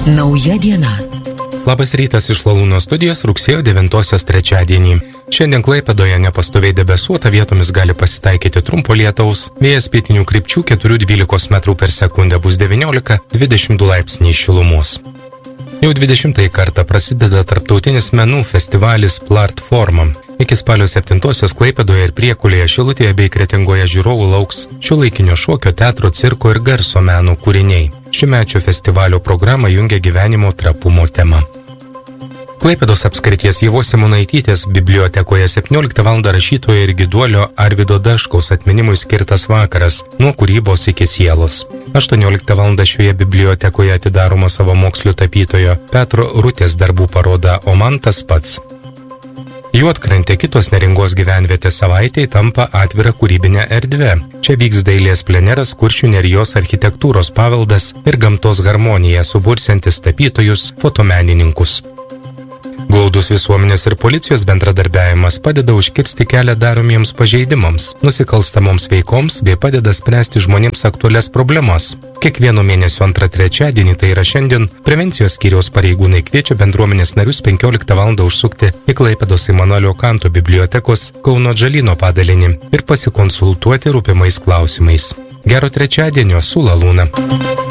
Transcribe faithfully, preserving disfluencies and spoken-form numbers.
Nauja diena. Labas rytas iš Lalūno studijos rugsėjo devintosios trečiadienį. Šiandien Klaipėdoje nepastoviai debesuota, vietomis gali pasitaikyti trumpo lietaus. Vėjas pietinių krypčių keturi dvylika metrų per sekundę, bus devyniolika dvidešimt du laipsniai šilumos. Jau dvidešimtąjį kartą prasideda tarptautinis menų festivalis Platforma. Iki spalio septintosios Klaipėdoje ir Priekulėje, Šilutėje bei Kretingoje žiūrovų lauks šiuolaikinio šokio, teatro, cirko ir garso meno kūriniai. Šiųmečio festivalio programą jungia gyvenimo trapumo tema. Klaipėdos apskrities Ievos Simonaitytės bibliotekoje septynioliktą valandą rašytojo ir giduolio Arvydo Daškaus atminimui skirtas vakaras nuo kūrybos iki sielos. aštuonioliktą valandą šioje bibliotekoje atidaroma savamokslių tapytojo Petro Rutės darbų paroda O man tas pats. Juodkrantė, kitos Neringos gyvenvietės savaitėj tampa atvira kūrybinė erdvė. Čia vyks dailės pleneras Kuršių Nerijos architektūros paveldas ir gamtos harmonija, subursiantis tapytojus, fotomenininkus. Glaudus visuomenės ir policijos bendradarbiavimas padeda užkirsti kelią daromiems pažeidimams, nusikalstamoms veikoms bei padeda spręsti žmonėms aktualias problemas. Kiekvieno mėnesio antrą trečiadienį, tai yra šiandien, prevencijos skyriaus pareigūnai kviečia bendruomenės narius penkioliktą valandą užsukti į Klaipėdos Imanuelio Kanto bibliotekos Kauno Atžalyno padalinį ir pasikonsultuoti rūpimais klausimais. Gero trečiadienio su Lalūna.